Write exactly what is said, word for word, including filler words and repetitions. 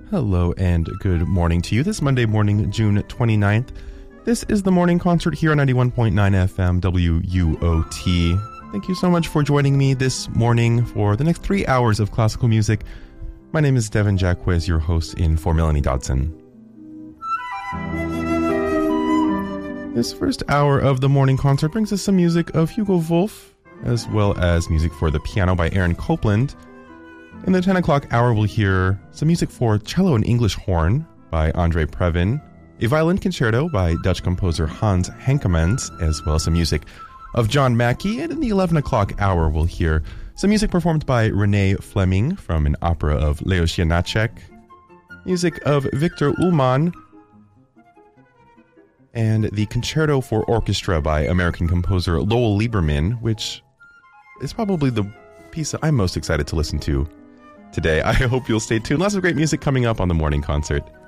Hello and good morning to you. This Monday morning, June twenty-ninth. This is the morning concert here on ninety-one point nine F M W U O T. Thank you so much for joining me this morning for the next three hours of classical music. My name is Devin Jacquez, your host in for Melanie Dodson. This first hour of the morning concert brings us some music of Hugo Wolf, as well as music for the piano by Aaron Copland. In the ten o'clock hour, we'll hear some music for cello and English horn by Andre Previn, a violin concerto by Dutch composer Hans Henkemans, as well as some music of John Mackey. And in the eleven o'clock hour, we'll hear some music performed by Renee Fleming from an opera of Leos Janáček, music of Victor Ullmann, and the Concerto for Orchestra by American composer Lowell Lieberman, which is probably the piece that I'm most excited to listen to today. I hope you'll stay tuned. Lots of great music coming up on the morning concert.